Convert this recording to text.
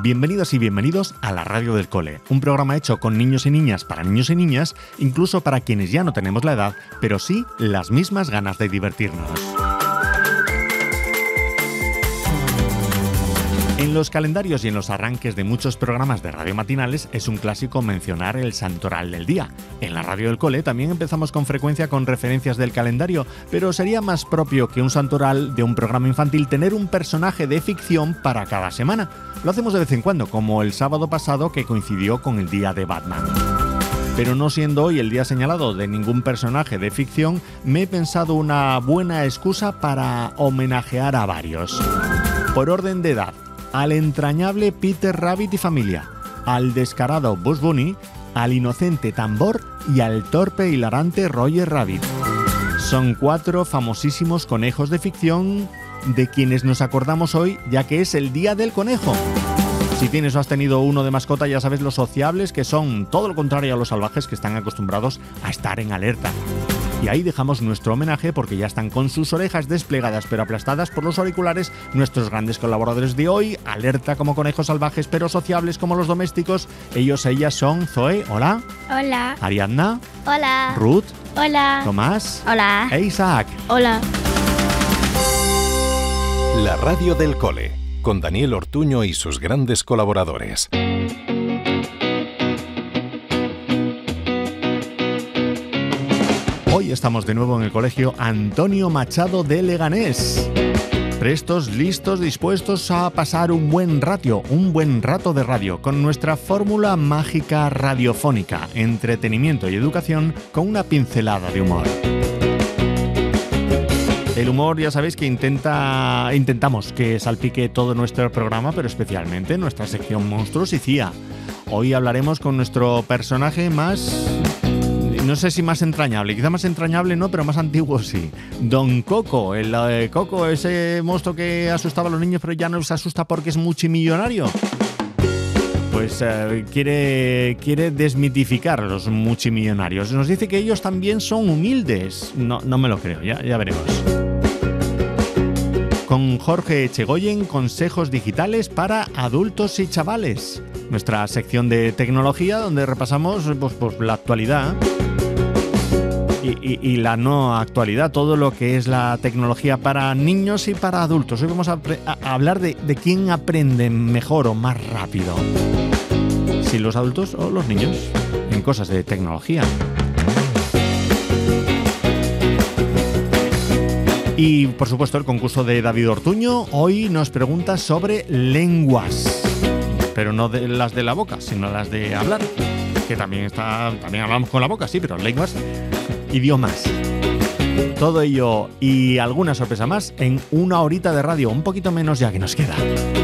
Bienvenidas y bienvenidos a la Radio del Cole, un programa hecho con niños y niñas para niños y niñas, incluso para quienes ya no tenemos la edad, pero sí las mismas ganas de divertirnos. En los calendarios y en los arranques de muchos programas de radio matinales es un clásico mencionar el santoral del día. En la Radio del Cole también empezamos con frecuencia con referencias del calendario, pero sería más propio que un santoral de un programa infantil tener un personaje de ficción para cada semana. Lo hacemos de vez en cuando, como el sábado pasado que coincidió con el día de Batman. Pero no siendo hoy el día señalado de ningún personaje de ficción, me he pensado una buena excusa para homenajear a varios. Por orden de edad, al entrañable Peter Rabbit y familia, al descarado Bugs Bunny, al inocente Tambor y al torpe e hilarante Roger Rabbit. Son 4 famosísimos conejos de ficción de quienes nos acordamos hoy, ya que es el Día del Conejo. Si tienes o has tenido uno de mascota, ya sabes lo sociables que son, todo lo contrario a los salvajes que están acostumbrados a estar en alerta. Y ahí dejamos nuestro homenaje porque ya están con sus orejas desplegadas pero aplastadas por los auriculares nuestros grandes colaboradores de hoy, alerta como conejos salvajes pero sociables como los domésticos. Ellas son Zoe, hola. Hola. Ariadna. Hola. Ruth. Hola. Tomás. Hola. E Isaac. Hola. La Radio del Cole, con Daniel Ortuño y sus grandes colaboradores. Hoy estamos de nuevo en el colegio Antonio Machado de Leganés. Prestos, listos, dispuestos a pasar un buen rato de radio con nuestra fórmula mágica radiofónica, entretenimiento y educación con una pincelada de humor. El humor, ya sabéis que intentamos que salpique todo nuestro programa, pero especialmente nuestra sección Monstruos y CIA. Hoy hablaremos con nuestro personaje más... no sé si más entrañable, quizá más entrañable no, pero más antiguo sí. Don Coco, el Coco, ese monstruo que asustaba a los niños pero ya no les asusta porque es multimillonario. Pues quiere desmitificar a los multimillonarios. Nos dice que ellos también son humildes. No me lo creo, ya veremos. Con Jorge Echegoyen, consejos digitales para adultos y chavales. Nuestra sección de tecnología donde repasamos pues la actualidad y la no actualidad, todo lo que es la tecnología para niños y para adultos. Hoy vamos a hablar de quién aprende mejor o más rápido, si los adultos o los niños, en cosas de tecnología. Y por supuesto el concurso de David Ortuño hoy nos pregunta sobre lenguas, pero no de las de la boca, sino las de hablar, que también hablamos con la boca, sí, pero lenguas, idiomas. Todo ello y alguna sorpresa más en una horita de radio, un poquito menos ya que nos queda.